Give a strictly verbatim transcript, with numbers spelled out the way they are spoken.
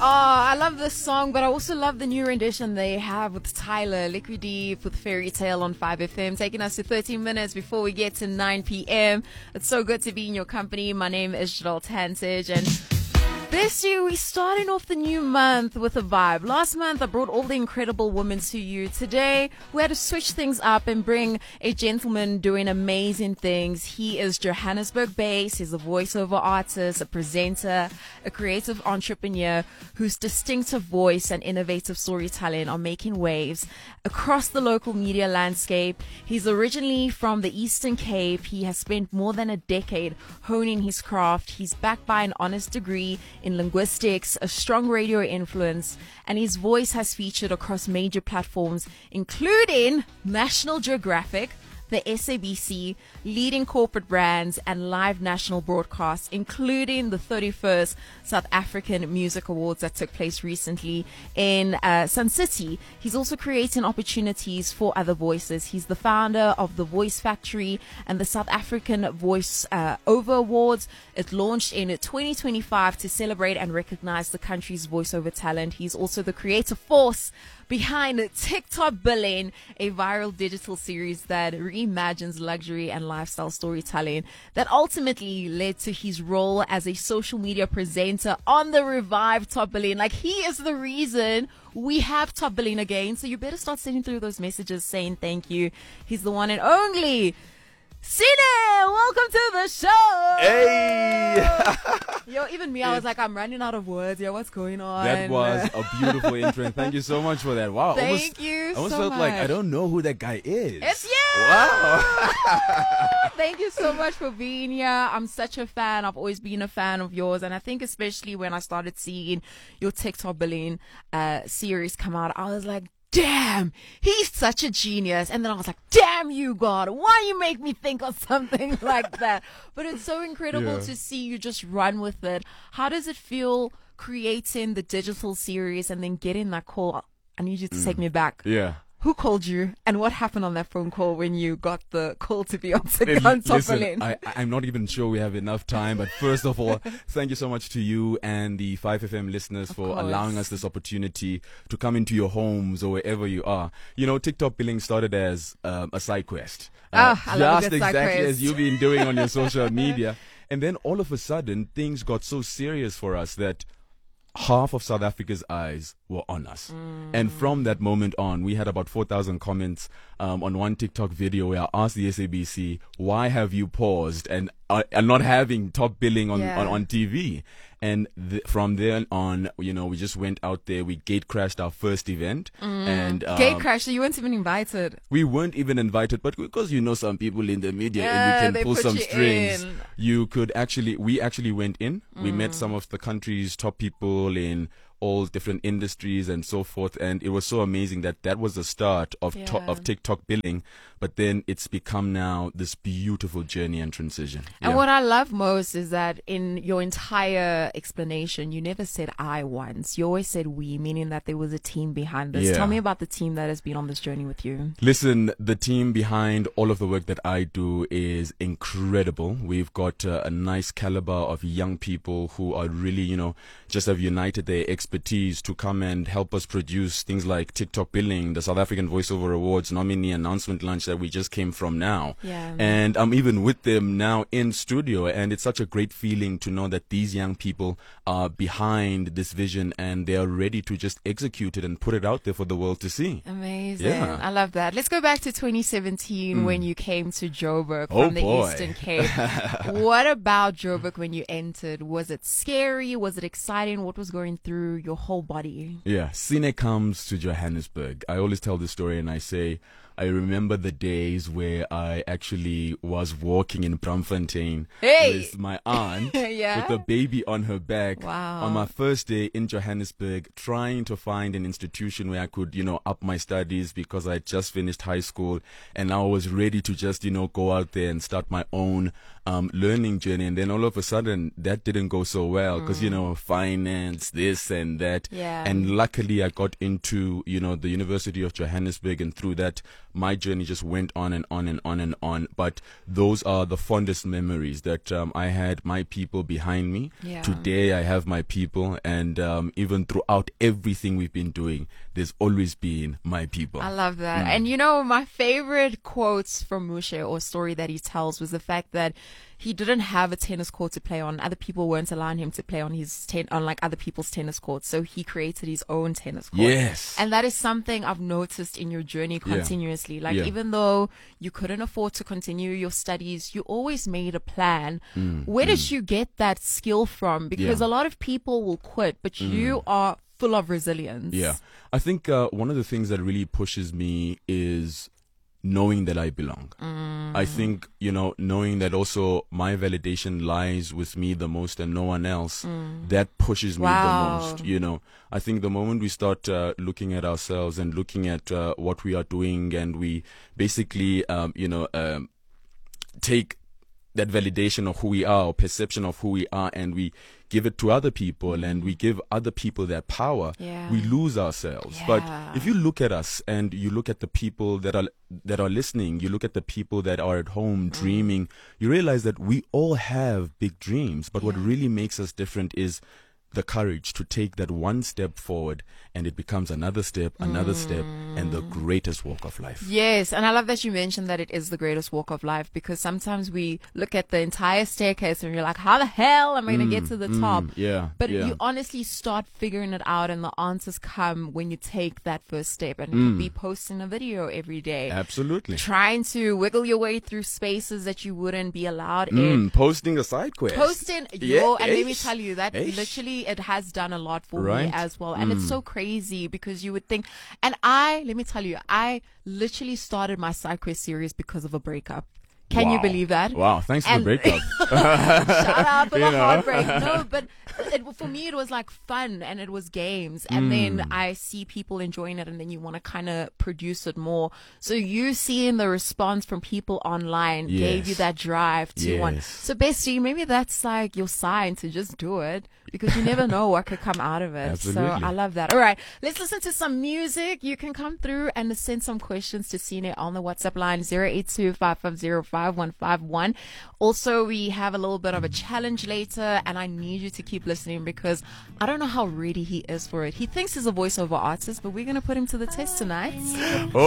I love this song, but I also love the new rendition they have with Tyler, Liquid Deep with Fairy Tale on five F M, taking us to thirteen minutes before we get to nine p.m. It's so good to be in your company. My name is Janelle Tantage, and this year we're starting off the new month with a vibe. Last month I brought all the incredible women to you. Today we had to switch things up and bring a gentleman doing amazing things. He is Johannesburg based. He's a voiceover artist, a presenter, a creative entrepreneur whose distinctive voice and innovative storytelling are making waves across the local media landscape. He's originally from the Eastern Cape. He has spent more than a decade honing his craft. He's backed by an honors degree in linguistics, a strong radio influence, and his voice has featured across major platforms, including National Geographic, the S A B C, leading corporate brands, and live national broadcasts, including the thirty-first South African Music Awards that took place recently in uh, Sun City. He's also creating opportunities for other voices. He's the founder of the Voice Factory and the South African Voice uh, Over Awards. It launched in twenty twenty-five to celebrate and recognize the country's voiceover talent. He's also the creative force behind TikTok Billing, a viral digital series that reimagines luxury and lifestyle storytelling that ultimately led to his role as a social media presenter on the revived Top Billing. Like, he is the reason we have Top Billing again, so you better start sending through those messages saying thank you. He's the one and only Sine, welcome to the show. Hey. Yo, even me, I was like, I'm running out of words. Yo, what's going on? That was a beautiful intro, and thank you so much for that. Wow. Thank almost, you I almost so felt much. like I don't know who that guy is. It's you. Wow. Thank you so much for being here. I'm such a fan. I've always been a fan of yours, and I think especially when I started seeing your TikTok Billing uh, series come out, I was like, damn, he's such a genius. And then I was like, damn you, God, why you make me think of something like that? But it's so incredible Yeah. to see you just run with it. How does it feel creating the digital series and then getting that call? I need you to take me back. Yeah. Who called you, and what happened on that phone call when you got the call to be on Hey, on Top Listen, Billing? I, I'm not even sure we have enough time, but first of all, thank you so much to you and the five F M listeners Of for course. allowing us this opportunity to come into your homes or wherever you are. You know, TikTok Billing started as um, a side quest. Ah, I love a just good side exactly quest. as you've been doing on your social media. And then all of a sudden, things got so serious for us that half of South Africa's eyes were on us. Mm. And from that moment on, we had about four thousand comments um, on one TikTok video where I asked the S A B C, why have you paused and uh, and not having Top Billing on, Yeah. on, on T V? And th- from then on, you know, we just went out there, we gate crashed our first event. And um, Gate crash, so you weren't even invited. we weren't even invited, but because you know some people in the media Yeah, and they you can pull put some you strings, in. you could actually, we actually went in. We met some of the country's top people in all different industries and so forth, and it was so amazing that that was the start of to- Yeah. of TikTok Billing, but then it's become now this beautiful journey and transition. And Yeah. what I love most is that in your entire explanation, you never said I once. You always said we, meaning that there was a team behind this. Yeah. Tell me about the team that has been on this journey with you. Listen, the team behind all of the work that I do is incredible. We've got uh, a nice caliber of young people who are really, you know, just have united their expertise to come and help us produce things like TikTok Billing, the South African Voiceover Awards nominee announcement lunch that we just came from now. Yeah. And I'm even with them now in studio, and it's such a great feeling to know that these young people are behind this vision and they are ready to just execute it and put it out there for the world to see. Amazing. Yeah. I love that. Let's go back to twenty seventeen when you came to Joburg Oh, from the boy. Eastern Cape. What about Joburg when you entered? Was it scary? Was it exciting? What was going through your whole body? Yeah, Sine comes to Johannesburg. I always tell this story and I say, I remember the days where I actually was walking in Braamfontein Hey! with my aunt Yeah? with a baby on her back Wow. on my first day in Johannesburg, trying to find an institution where I could, you know, up my studies because I had just finished high school and I was ready to just, you know, go out there and start my own um, learning journey. And then all of a sudden that didn't go so well because, you know, finance, this and that. Yeah. And luckily I got into, you know, the University of Johannesburg, and through that my journey just went on and on and on and on. But those are the fondest memories that um, I had my people behind me. Yeah. Today I have my people, and um, even throughout everything we've been doing, there's always been my people. I love that. Mm. And you know, my favorite quotes from Mushe, or story that he tells, was the fact that he didn't have a tennis court to play on. Other people weren't allowing him to play on his ten- on like other people's tennis courts. So he created his own tennis court. Yes. And that is something I've noticed in your journey Yeah. continuously. Like, Yeah. even though you couldn't afford to continue your studies, you always made a plan. Mm, Where did you get that skill from? Because Yeah. a lot of people will quit, but you are full of resilience. Yeah. I think uh, one of the things that really pushes me is knowing that I belong. Mm. I think, you know, knowing that also my validation lies with me the most and no one else, that pushes me Wow. the most, you know. I think the moment we start uh, looking at ourselves and looking at uh, what we are doing, and we basically, um, you know, um, take that validation of who we are, or perception of who we are, and we give it to other people, and we give other people that power, Yeah. we lose ourselves. But Yeah. if you look at us and you look at the people that are that are listening, you look at the people that are at home dreaming, you realize that we all have big dreams, but what Yeah. really makes us different is the courage to take that one step forward, and it becomes another step, another step, and the greatest walk of life. Yes, and I love that you mentioned that it is the greatest walk of life, because sometimes we look at the entire staircase and you're like, how the hell am I going to get to the top? Mm, yeah, But yeah. you honestly start figuring it out, and the answers come when you take that first step. And it Mm. could be posting a video every day, Absolutely. trying to wiggle your way through spaces that you wouldn't be allowed in. Mm, posting a side quest. Posting Yeah, yo, and let me eish, tell you that eish. literally it has done a lot for me Right. as well. And it's so crazy, because you would think, and I, let me tell you, I literally started my side quest series because of a breakup. Can you Wow. believe that? Wow, thanks for And- the breakup. Shout out for You the know? heartbreak. No, but it, for me, it was like fun, and it was games. And Mm. then I see people enjoying it, and then you want to kind of produce it more. So you seeing the response from people online gave you Yes. that drive to want. Yes. So Bestie, maybe that's like your sign to just do it, because you never know what could come out of it. Absolutely. So I love that. All right, let's listen to some music. You can come through and send some questions to Cine on the WhatsApp line zero eight two, five five zero, five one five one. Also, we have a little bit of a challenge later, and I need you to keep listening, because I don't know how ready he is for it. He thinks he's a voiceover artist, but we're going to put him to the test tonight.